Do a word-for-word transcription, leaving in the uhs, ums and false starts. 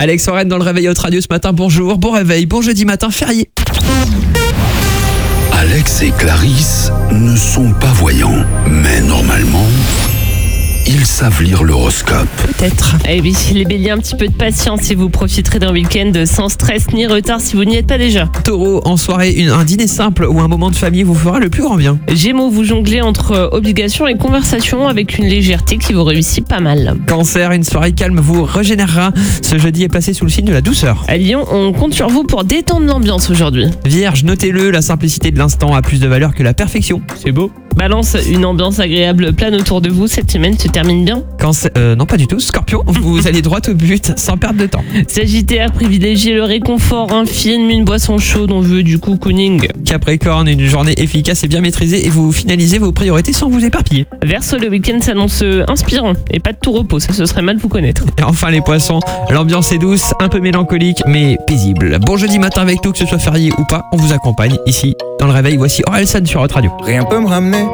Alex Warren dans le réveil Hot Radio ce matin, bonjour, bon réveil, bon jeudi matin férié. Alex et Clarisse ne sont pas voyants, mais normalement, ils savent lire l'horoscope. Peut-être. Eh oui, les béliers, un petit peu de patience et vous profiterez d'un week-end sans stress ni retard si vous n'y êtes pas déjà. Taureau, en soirée, une, un dîner simple ou un moment de famille vous fera le plus grand bien. Gémeaux, vous jonglez entre obligations et conversations avec une légèreté qui vous réussit pas mal. Cancer, une soirée calme vous régénérera. Ce jeudi est placé sous le signe de la douceur. À Lyon, on compte sur vous pour détendre l'ambiance aujourd'hui. Vierge, notez-le, la simplicité de l'instant a plus de valeur que la perfection. C'est beau. Balance, une ambiance agréable plane autour de vous cette semaine se termine bien. Cancer, euh, non pas du tout. Scorpion, vous allez droit au but sans perdre de temps. Sagittaire, privilégiez le réconfort, un film, une boisson chaude, on veut du cocooning. Capricorne, une journée efficace et bien maîtrisée et vous finalisez vos priorités sans vous éparpiller. Verseau, le week-end s'annonce inspirant et pas de tout repos, ça ce serait mal vous connaître. Et enfin les poissons, l'ambiance est douce, un peu mélancolique mais paisible. Bon jeudi matin avec nous, que ce soit férié ou pas, on vous accompagne ici dans le réveil. Voici Orelsan sur Hot Radio. Rien peut me ramener